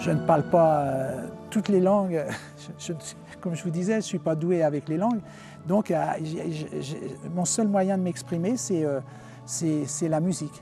Je ne parle pas toutes les langues. Comme je vous disais, je ne suis pas doué avec les langues. Donc, mon seul moyen de m'exprimer, c'est la musique.